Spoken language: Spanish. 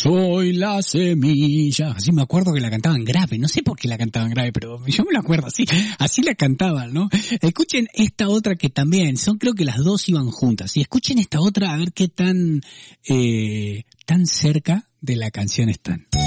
soy la semilla. Así me acuerdo que la cantaban grave, no sé por qué la cantaban grave, pero yo me la acuerdo así la cantaban, ¿no? Escuchen esta otra que también, creo que las dos iban juntas, y escuchen esta otra a ver qué tan cerca de la canción están.